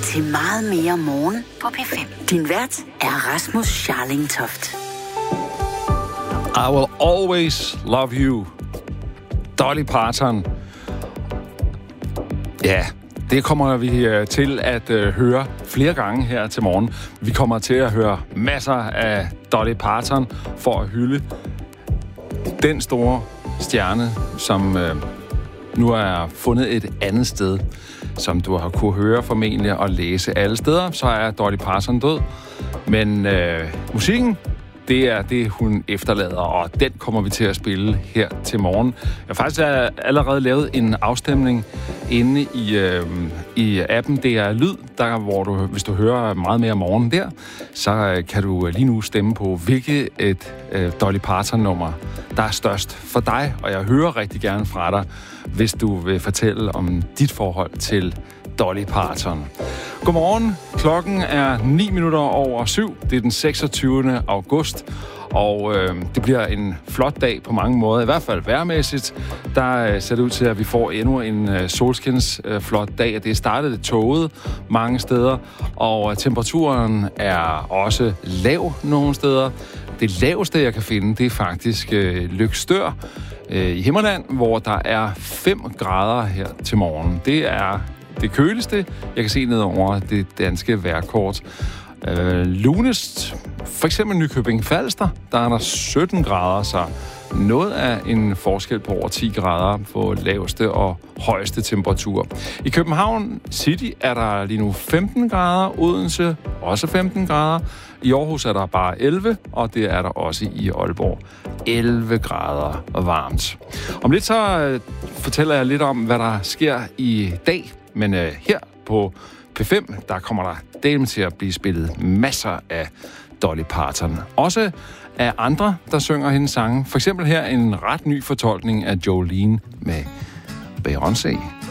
til Meget mere morgen på P5. Din vært er Rasmus Scharling Toft. I will always love you. Dolly Parton. Ja, det kommer vi til at høre flere gange her til morgen. Vi kommer til at høre masser af Dolly Parton for at hylde den store stjerne, som nu er fundet et andet sted, som du har kunne høre formentlig og læse alle steder. Så er Dolly Parton død. Men musikken, det er det, hun efterlader, og den kommer vi til at spille her til morgen. Jeg har faktisk allerede lavet en afstemning inde i appen DR Lyd, der hvor du, hvis du hører meget mere om morgenen der, så kan du lige nu stemme på, hvilket et Dolly Parton-nummer, der er størst for dig. Og jeg hører rigtig gerne fra dig, hvis du vil fortælle om dit forhold til Dolly Parton. Godmorgen. Klokken er 7:09. Det er den 26. august, og det bliver en flot dag på mange måder. I hvert fald vejrmæssigt. Der ser det ud til, at vi får endnu en solskinsflot dag. Det startede tåget mange steder, og temperaturen er også lav nogle steder. Det laveste, jeg kan finde, det er faktisk Løgstør i Himmerland, hvor der er 5 grader her til morgen. Det er det køligste, jeg kan se ned over det danske vejrkort. Lunest, for eksempel Nykøbing Falster, der er der 17 grader, så noget af en forskel på over 10 grader på laveste og højeste temperatur. I København City er der lige nu 15 grader, Odense også 15 grader, i Aarhus er der bare 11, og det er der også i Aalborg. 11 grader og varmt. Om lidt så fortæller jeg lidt om, hvad der sker i dag, men her på P5, der kommer der dame til at blive spillet masser af Dolly Parton. Også af andre, der synger hendes sange. For eksempel her en ret ny fortolkning af Jolene med Beyoncé.